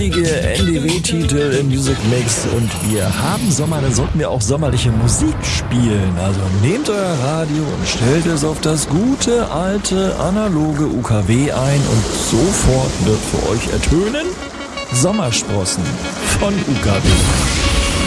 lustige NDW-Titel im Music Mix und wir haben Sommer, dann sollten wir auch sommerliche Musik spielen. Also nehmt euer Radio und stellt es auf das gute, alte, analoge UKW ein und sofort wird für euch ertönen Sommersprossen von UKW.